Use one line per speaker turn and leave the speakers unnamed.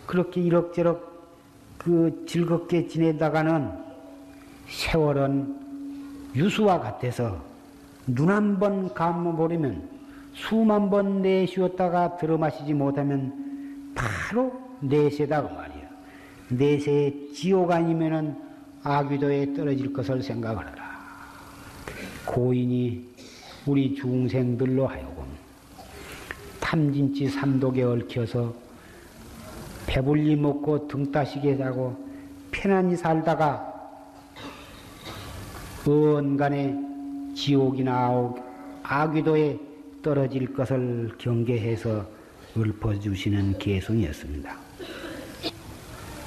그렇게 이럭저럭 즐겁게 지내다가는 세월은 유수와 같아서 눈 한 번 감아버리면 수만 번 내쉬었다가 들어마시지 못하면 바로 내세다 그 말이야. 내세의 지옥 아니면은 아귀도에 떨어질 것을 생각을 하라. 고인이 우리 중생들로 하여금 탐진치 삼독에 얽혀서 배불리 먹고 등 따시게 자고 편안히 살다가 언간에 지옥이나 아귀도에 떨어질 것을 경계해서 읊어주시는 개송이었습니다.